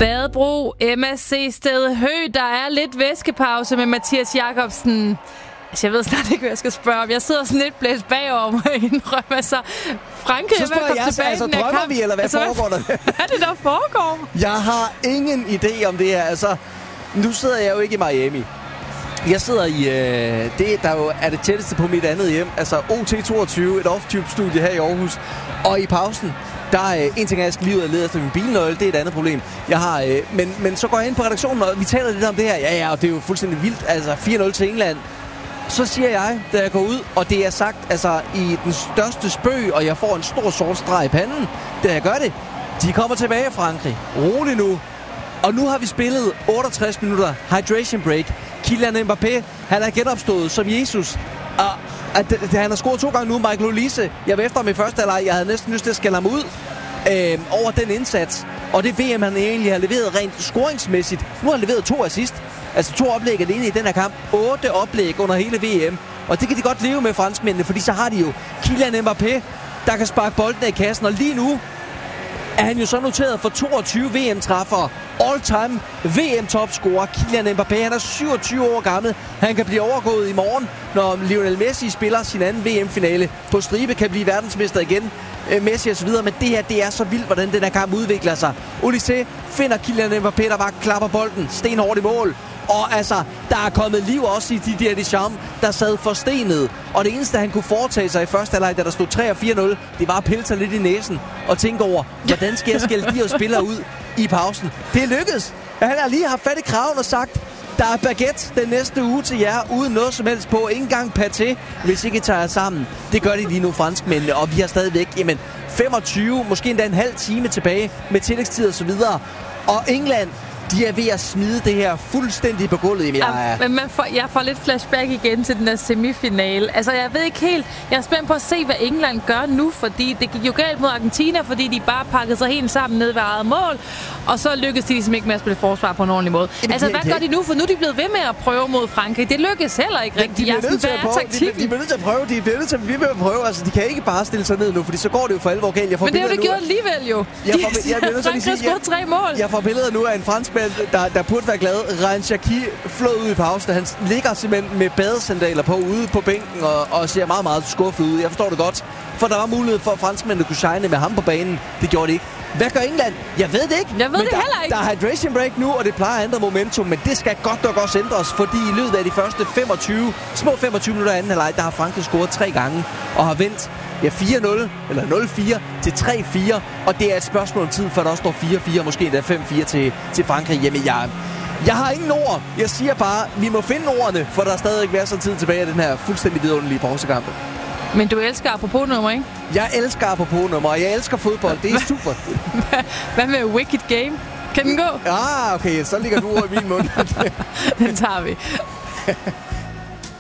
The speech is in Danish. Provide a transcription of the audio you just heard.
Badebro, MSC Sted Hø. Der er lidt væskepause med Mathias Jakobsen. Altså, jeg ved snart ikke, hvad jeg skal spørge om. Jeg sidder sådan lidt blæst bagover, må jeg indrømme. Altså, Frankrig er ved at komme tilbage altså, drømmer kamp. Vi, eller hvad foregår der? Hvad er det, der foregår? Jeg har ingen idé om det her. Altså, nu sidder jeg jo ikke i Miami. Jeg sidder i det, der jo er det tætteste på mit andet hjem. Altså OT22, et off-tube-studie her i Aarhus. Og i pausen, der er en ting, jeg skal lige ud og lede efter min bilnøgle. Det er et andet problem. Jeg har, men så går jeg ind på redaktionen, og vi taler lidt om det her. Ja, og det er jo fuldstændig vildt. Altså 4-0 til England. Så siger jeg, da jeg går ud, og det er sagt altså i den største spøg, og jeg får en stor sort streg i panden, da jeg gør det. De kommer tilbage, Frankrig. Rolig nu. Og nu har vi spillet 68 minutter hydration break. Kylian Mbappé, han er genopstået som Jesus. Og han har scoret 2 gange nu. Michael Olise, jeg var efter ham i første halvleg. Jeg havde næsten lyst til at skælde ham ud over den indsats. Og det VM, han egentlig har leveret rent scoringsmæssigt. Nu har han leveret 2 assist. Altså 2 oplæg alene i den her kamp. 8 oplæg under hele VM. Og det kan de godt leve med, franskmændene, fordi så har de jo Kylian Mbappé, der kan sparke bolden i kassen. Og lige nu er han jo så noteret for 22 VM-træffere. All-time VM-topscorer Kylian Mbappé. Han er 27 år gammel. Han kan blive overgået i morgen, når Lionel Messi spiller sin anden VM-finale på stribe, kan blive verdensmester igen. Messi og så videre, men det her, det er så vildt, hvordan den her kamp udvikler sig. Olise finder Kylian Mbappé, der bare klapper bolden stenhårdt i mål. Og altså, der er kommet liv også i Didier Deschamps, der sad forstenet. Og det eneste, han kunne foretage sig i første halvleg, da der stod 3-4-0, det var at pille sig lidt i næsen og tænke over, hvordan skal jeg skælde de her spillere ud i pausen. Det lykkedes. Han har lige haft fat i kraven og sagt, der er baguette den næste uge til jer, uden noget som helst på. Ingen gang paté, hvis ikke I tager jer sammen. Det gør de lige nu, franskmændene, og vi har stadigvæk 25, måske endda en halv time tilbage med tillægstid og så videre. Og England, de er ved at smide det her fuldstændig på gulvet. Men jeg får lidt flashback igen til den der semifinale. Altså, jeg ved ikke helt. Jeg er spændt på at se, hvad England gør nu, fordi det gik jo galt mod Argentina, fordi de bare pakkede sig helt sammen ned ved eget mål, og så lykkedes de ligesom ikke med at spille forsvar på en ordentlig måde. Altså, hvad gør de nu? For nu er de blevet ved med at prøve mod Frankrig. Det lykkes heller ikke rigtigt. De bliver nødt til at prøve. De bliver nødt til at blive ved at prøve. Altså, de kan ikke bare stille sig ned nu, fordi så går det jo for alvor galt. Men det er jo det gjort alligevel jo. Frankrig har scoret 3 mål. Jeg får billeder nu af en franskmand, der burde være glad. Ryan Shaqiri flød ud i pausen. Han ligger simpelthen med badesandaler på ude på bænken og ser meget, meget skuffet ud. Jeg forstår det godt, for der var mulighed for, at franskmændene kunne shine med ham på banen. Det gjorde de ikke. Hvad gør England? Jeg ved det ikke. Jeg ved det heller ikke. Der er hydration break nu, og det plejer at ændre momentum, men det skal godt nok også ændres, fordi i løbet af de første 25 minutter af anden halvleg, der har Frankrig scoret 3 gange og har vendt 4-0 eller 0-4 til 3-4, og det er et spørgsmål om tid, før der også står 4-4, måske endda 5-4 til Frankrig. Jamen, jeg har ingen ord. Jeg siger bare, vi må finde ordene, for der er stadig ikke været så tid tilbage af den her fuldstændig vidunderlige pausekamp. Men du elsker apropos-nummer, ikke? Jeg elsker apropos-nummer, og jeg elsker fodbold. Det er super. Hvad med Wicked Game? Kan den gå? Okay, så ligger du over i min mund. Den tager vi.